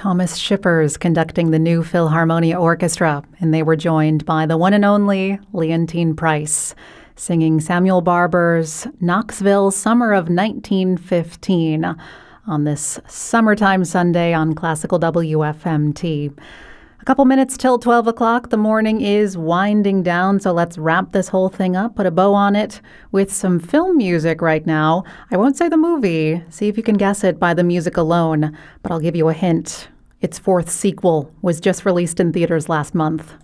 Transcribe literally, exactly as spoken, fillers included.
Thomas Shippers conducting the New Philharmonia Orchestra, and they were joined by the one and only Leontyne Price, singing Samuel Barber's Knoxville Summer of nineteen fifteen on this summertime Sunday on Classical W F M T. A couple minutes till twelve o'clock. The morning is winding down, so let's wrap this whole thing up, put a bow on it with some film music right now. I won't say the movie. See if you can guess it by the music alone, but I'll give you a hint. Its fourth sequel was just released in theaters last month.